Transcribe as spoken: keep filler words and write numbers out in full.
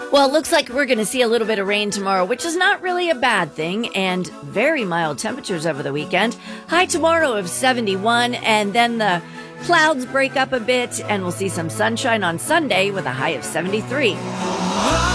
Well, it looks like we're going to see a little bit of rain tomorrow, which is not really a bad thing, and very mild temperatures over the weekend. High tomorrow of seventy-one, and then the clouds break up a bit, and we'll see some sunshine on Sunday with a high of seventy-three.